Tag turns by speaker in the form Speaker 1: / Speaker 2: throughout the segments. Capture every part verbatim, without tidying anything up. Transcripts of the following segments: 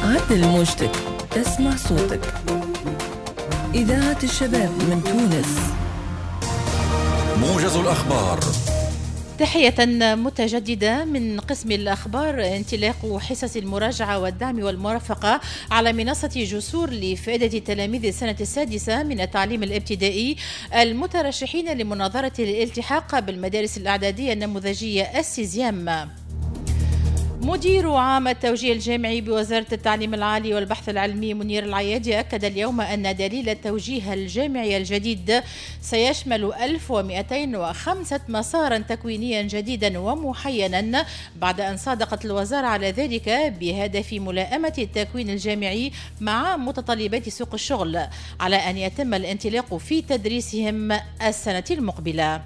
Speaker 1: عدل موجتك، تسمع صوتك. إذاعة الشباب من تونس.
Speaker 2: موجز الأخبار.
Speaker 3: تحية متجددة من قسم الأخبار. انطلاق حصص المراجعة والدعم والمرافقة على منصة جسور لفائدة تلاميذ السنة السادسة من التعليم الابتدائي المترشحين لمناظرة الالتحاق بالمدارس الإعدادية النموذجية السيزيام. مدير عام التوجيه الجامعي بوزارة التعليم العالي والبحث العلمي منير العيادي أكد اليوم أن دليل التوجيه الجامعي الجديد سيشمل ألف ومئتين وخمسة مسارا تكوينيا جديدا ومحينا، بعد أن صادقت الوزارة على ذلك بهدف ملائمة التكوين الجامعي مع متطلبات سوق الشغل، على أن يتم الانطلاق في تدريسهم السنة المقبلة.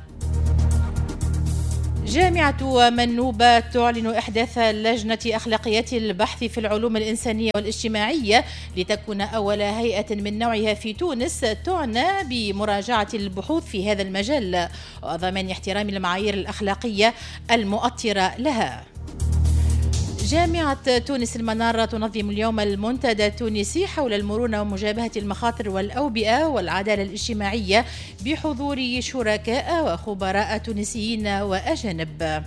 Speaker 3: جامعة منوبة تعلن إحداث لجنة أخلاقيات البحث في العلوم الإنسانية والاجتماعية لتكون أول هيئة من نوعها في تونس تعنى بمراجعة البحوث في هذا المجال وضمان احترام المعايير الأخلاقية المؤطرة لها. جامعة تونس المنارة تنظم اليوم المنتدى التونسي حول المرونة ومجابهة المخاطر والأوبئة والعدالة الاجتماعية بحضور شركاء وخبراء تونسيين وأجانب.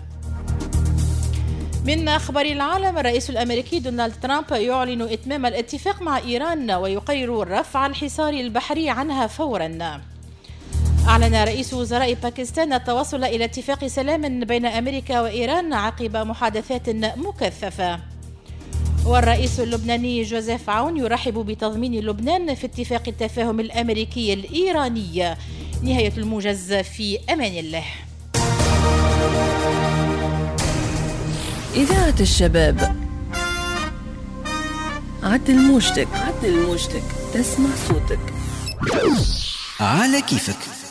Speaker 3: من أخبار العالم، الرئيس الأمريكي دونالد ترامب يعلن إتمام الاتفاق مع إيران ويقرر رفع الحصار البحري عنها فوراً. أعلن رئيس وزراء باكستان التوصل إلى اتفاق سلام بين أمريكا وإيران عقب محادثات مكثفة. والرئيس اللبناني جوزيف عون يرحب بتضمين لبنان في اتفاق التفاهم الأمريكي الإيراني. نهاية الموجز، في أمان الله.
Speaker 1: إذاعة الشباب. عدل موجتك، عدل موجتك، تسمع صوتك.
Speaker 2: على كيفك.